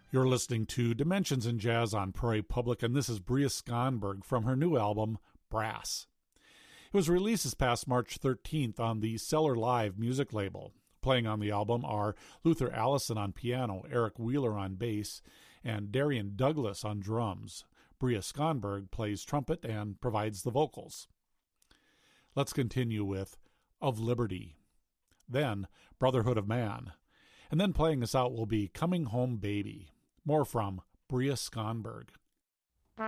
You're listening to Dimensions in Jazz on Prairie Public, and this is Bria Skonberg from her new album, Brass. It was released this past March 13th on the Cellar Live music label. Playing on the album are Luther Allison on piano, Eric Wheeler on bass, and Darian Douglas on drums. Bria Skonberg plays trumpet and provides the vocals. Let's continue with Of Liberty. Then Brotherhood of Man. And then playing us out will be Coming Home Baby. More from Bria Skonberg.